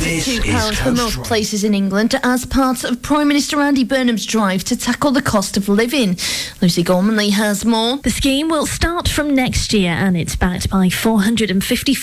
£2 for most places in England as part of Prime Minister Andy Burnham's drive to tackle the cost of living. Lucy Gormanley has more. The scheme will start from next year and it's backed by £450